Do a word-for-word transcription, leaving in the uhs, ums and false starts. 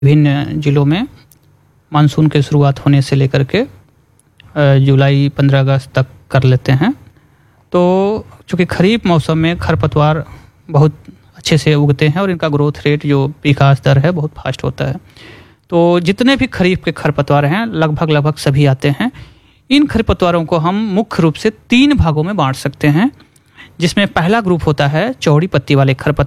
विभिन्न जिलों में मानसून की शुरुआत होने से लेकर के जुलाई पंद्रह अगस्त तक कर लेते हैं। तो चूँकि खरीफ मौसम में खरपतवार बहुत अच्छे से उगते हैं और इनका ग्रोथ रेट जो विकास दर है बहुत फास्ट होता है। तो जितने भी खरीफ के खरपतवार हैं लगभग लगभग सभी आते हैं। इन खरपतवारों को हम मुख्य रूप से तीन भागों में बांट सकते हैं, जिसमें पहला ग्रुप होता है चौड़ी पत्ती वाले खरपतवार।